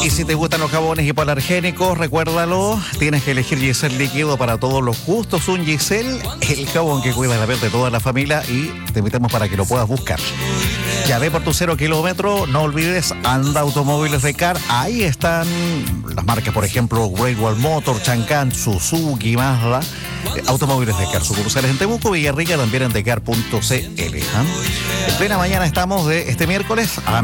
Y si te gustan los jabones hipoalergénicos, recuérdalo, tienes que elegir Giselle líquido para todos los gustos. Un Giselle, el jabón que cuida la piel de toda la familia, y te invitamos para que lo puedas buscar. Ya ve por tu 0 kilómetro, no olvides Anda Automóviles de Car. Ahí están las marcas, por ejemplo, Great Wall Motor, Chancan, Suzuki, Mazda. Automóviles de Car, sucursales en Temuco, Villarrica, también en decar.cl. En plena mañana estamos de este miércoles a